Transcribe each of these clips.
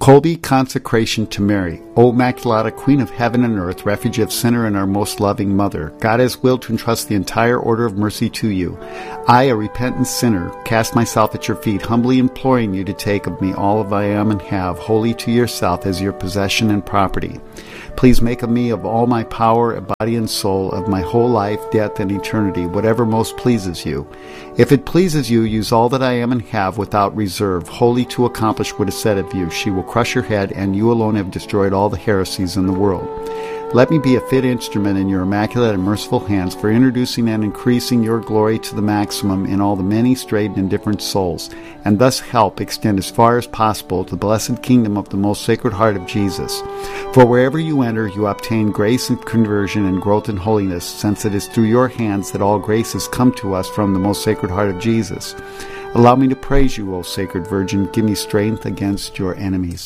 Colby Consecration to Mary, O Immaculata, Queen of Heaven and Earth, refuge of sinner and our most loving Mother, God has willed to entrust the entire order of mercy to you. I, a repentant sinner, cast myself at your feet, humbly imploring you to take of me all of I am and have, wholly to yourself as your possession and property. Please make of me, of all my power, body and soul, of my whole life, death, and eternity, whatever most pleases you. If it pleases you, use all that I am and have without reserve, wholly to accomplish what is said of you. She will crush your head, and you alone have destroyed all the heresies in the world. Let me be a fit instrument in your immaculate and merciful hands for introducing and increasing your glory to the maximum in all the many strayed and different souls, and thus help extend as far as possible to the blessed kingdom of the most Sacred Heart of Jesus. For wherever you enter, you obtain grace and conversion and growth in holiness, since it is through your hands that all graces come to us from the most Sacred Heart of Jesus. Allow me to praise you, O Sacred Virgin. Give me strength against your enemies.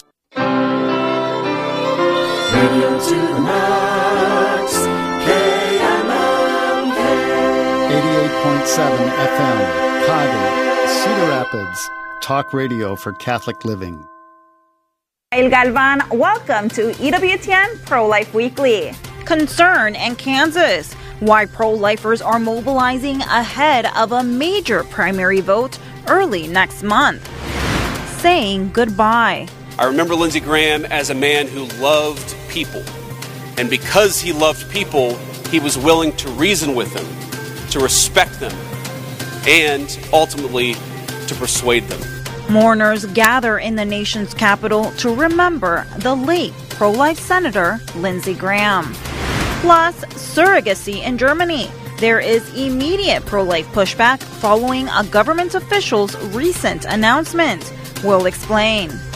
Radio to the max, KMMK. 88.7 FM, Chicago, Cedar Rapids, talk radio for Catholic living. El Galvan, welcome to EWTN Pro-Life Weekly. Concern in Kansas. Why pro-lifers are mobilizing ahead of a major primary vote early next month. Saying goodbye. I remember Lindsey Graham as a man who loved people. And because he loved people, he was willing to reason with them, to respect them, and ultimately to persuade them. Mourners gather in the nation's capital to remember the late pro-life Senator Lindsey Graham. Plus, surrogacy in Germany. There is immediate pro-life pushback following a government official's recent announcement. We'll explain.